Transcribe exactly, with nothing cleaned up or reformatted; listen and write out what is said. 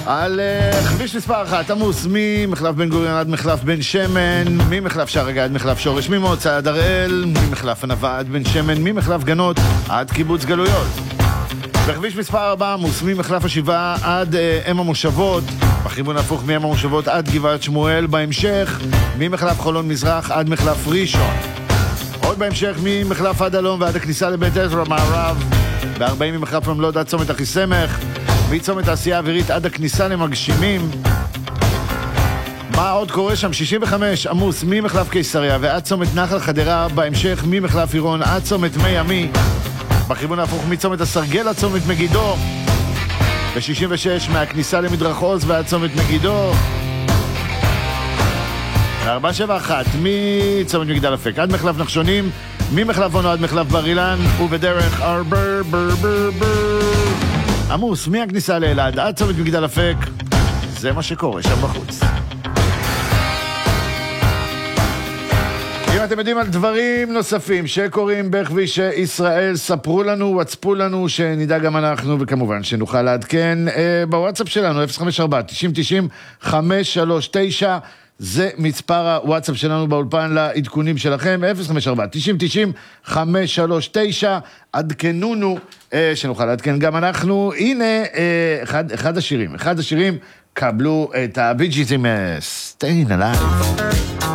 על uh, כביש מספר אחת, עמוס ממחלף בן גוריון עד מחלף בן שמן, ממחלף שער הגיא עד מחלף שורש, ממועצה עד הראל, ממחלף ענבה עד בן שמן, ממחלף גנות עד קיבוץ גלויות. בכביש מספר ארבע, עמוס ממחלף השבעה עד uh, אם המושבות, בכיוון הפוך מאם המושבות עד גבעת שמואל, בהמשך ממחלף חולון מזרח עד מחלף ראשון. עוד בהמשך ממחלף עד אלון ועד הכניסה לבית עזרא מערב, ב-ארבעים ממחלף ממלוד עד צומת אחיסמך, מצומת תעשייה אווירית עד הכניסה למגשימים. מה עוד קורה שם? שישים וחמש, עמוס ממחלף קיסריה ועד צומת נחל חדרה, בהמשך ממחלף עירון עד צומת מי עמי, בכיוון ההפוך מצומת הסרגל עד צומת מגידו, ב-שישים ושש מהכניסה למדרך עוז ועד צומת מגידו, ב-ארבע שבע אחת מצומת מגדל אפק עד מחלף נחשונים, ממחלף אונו עד מחלף בר אילן, ובדרך ארבר בר בר בר עמוס מהכניסה לאלעד עד צומת מגדל אפק. זה מה שקורה שם בחוץ. אם אתם יודעים על דברים נוספים שקורים בכביש ישראל, ספרו לנו, וואטספו לנו, שנדע גם אנחנו, וכמובן שנוכל לעדכן אה, בוואטסאפ שלנו, אפס חמש ארבע תשעים תשעים חמש שלוש תשע, זה מספר הוואטסאפ שלנו באולפן לעדכונים שלכם, אפס חמש ארבע תשעים תשעים חמש שלוש תשע, עדכנונו, אה, שנוכל לעדכן גם אנחנו. הנה אה, אחד, אחד השירים, אחד השירים, קבלו את הבי ג'י טים, Staying Alive.